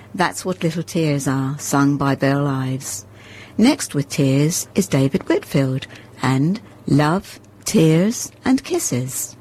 That's What Little Tears Are, sung by Bill Ives. Next with Tears is David Whitfield and Love, Tears and Kisses.